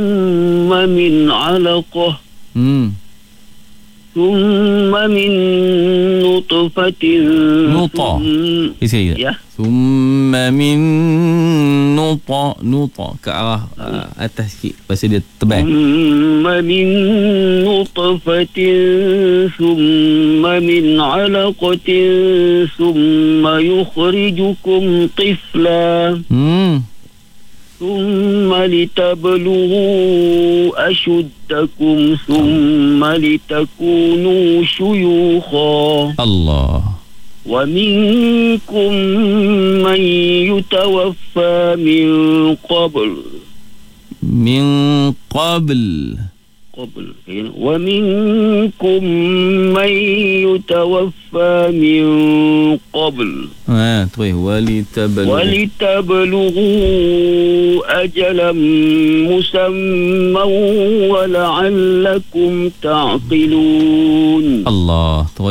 من علقة ثم من نطفة ya. Summa min nuta ke arah atas sikit pasal dia tebal. Summa min nutfatin summa min alaqatin summa yukhrijukum tifla ثم لتبلغوا أشدكم ثم لتكونوا شيوخا الله ومنكم من يتوفى من قبل ومنكم من يتوفى من قبل ولتبلغوا أجلا مسمى ولعلكم تعقلون. الله